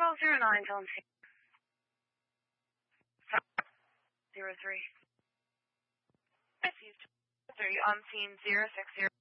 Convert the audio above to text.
1209, tell him 03. I see 3 on scene 060.